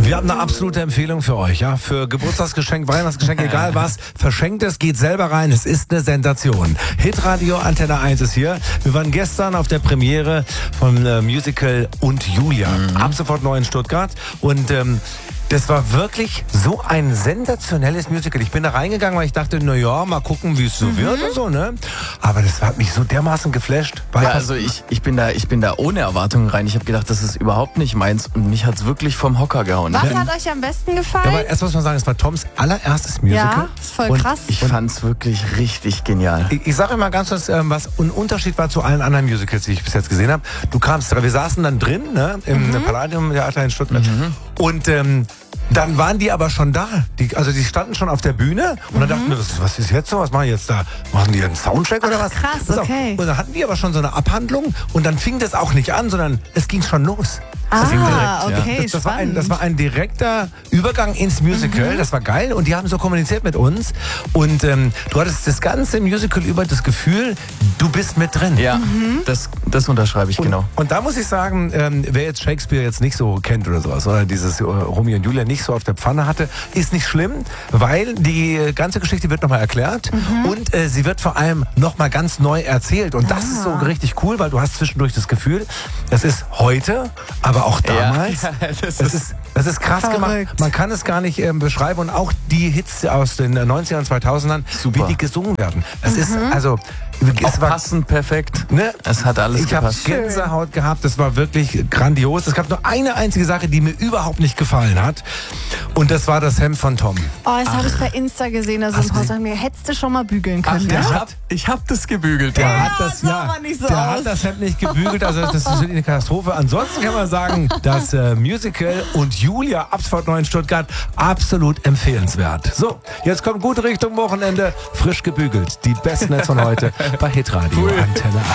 Wir haben eine absolute Empfehlung für euch, ja. Für Geburtstagsgeschenk, Weihnachtsgeschenk, egal was. Verschenkt es, geht selber rein. Es ist eine Sensation. Hitradio Antenne 1 ist hier. Wir waren gestern auf der Premiere vom Musical Und Julia. Ab sofort neu in Stuttgart. Und das war wirklich so ein sensationelles Musical. Ich bin da reingegangen, weil ich dachte, na ja, mal gucken, wie es so wird und so, ne? Aber das hat mich so dermaßen geflasht. Ja, also ich bin da ohne Erwartungen rein. Ich habe gedacht, das ist überhaupt nicht meins und mich hat's wirklich vom Hocker gehauen. Was hat euch am besten gefallen? Ja, aber erst muss man sagen, es war Toms allererstes Musical. Ja, ist voll krass. Ich fand's wirklich richtig genial. Ich sage euch mal ganz kurz, was ein Unterschied war zu allen anderen Musicals, die ich bis jetzt gesehen habe. Du kamst, wir saßen dann drin, ne, im Palladium Theater in Stuttgart. Und dann waren die aber schon da. Die standen schon auf der Bühne und dann dachten wir, was ist jetzt so? Was machen die jetzt da? Machen die einen Soundcheck oder was? Krass, okay. Und dann hatten die aber schon so eine Abhandlung und dann fing das auch nicht an, sondern es ging schon los. Okay, Das war ein direkter Übergang ins Musical. Das war geil und die haben so kommuniziert mit uns. Und du hattest das ganze Musical über das Gefühl, du bist mit drin. Ja, das unterschreibe ich genau. Und da muss ich sagen, wer jetzt Shakespeare jetzt nicht so kennt oder sowas, oder dieses Romeo und Julia nicht so auf der Pfanne hatte, ist nicht schlimm, weil die ganze Geschichte wird nochmal erklärt und sie wird vor allem nochmal ganz neu erzählt. Und das ist so richtig cool, weil du hast zwischendurch das Gefühl, das ist heute, aber auch damals. Ja, das ist krass gemacht. Man kann es gar nicht beschreiben. Und auch die Hits aus den 90ern und 2000ern, wie die gesungen werden. Es ist also... Es war passend, perfekt. Ne? Es hat alles gepasst. Ich habe Gänsehaut gehabt, das war wirklich grandios. Es gab nur eine einzige Sache, die mir überhaupt nicht gefallen hat. Und das war das Hemd von Tom. Oh, das habe ich bei Insta gesehen. Also ein paar Sachen, mir hättest du schon mal bügeln können. Ich hab das gebügelt. Der hat das Hemd nicht gebügelt, also das ist eine Katastrophe. Ansonsten kann man sagen, das Musical Und Julia ab sofort neu in Stuttgart absolut empfehlenswert. So, jetzt kommt gut Richtung Wochenende, frisch gebügelt. Die besten Netz von heute bei Hitradio Antenne 1.